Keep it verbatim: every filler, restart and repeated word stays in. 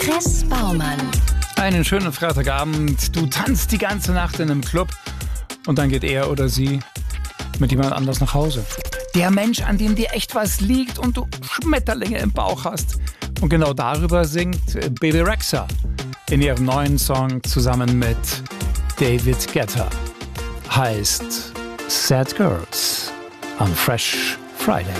Chris Baumann. Einen schönen Freitagabend. Du tanzt die ganze Nacht in einem Club und dann geht er oder sie mit jemand anders nach Hause. Der Mensch, an dem dir echt was liegt und du Schmetterlinge im Bauch hast. Und genau darüber singt Bebe Rexha in ihrem neuen Song zusammen mit David Guetta. Heißt Sad Girls on Fresh Friday.